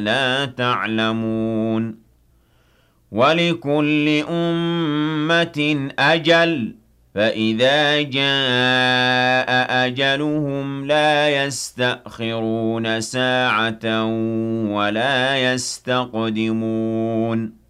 لا تعلمون ولكل أمة أجل فإذا جاء أجلهم لا يستأخرون ساعة ولا يستقدمون